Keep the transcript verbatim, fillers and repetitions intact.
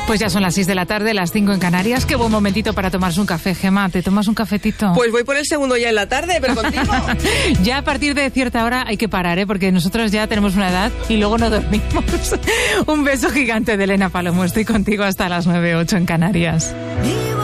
Pues ya son las seis de la tarde, las cinco en Canarias. Qué buen momentito para tomarse un café, Gemma. ¿Te tomas un cafetito? Pues voy por el segundo ya en la tarde, pero contigo. Ya a partir de cierta hora hay que parar, ¿eh? Porque nosotros ya tenemos una edad y luego no dormimos. Un beso gigante de Elena Palomo. Estoy contigo hasta las nueve, ocho en Canarias.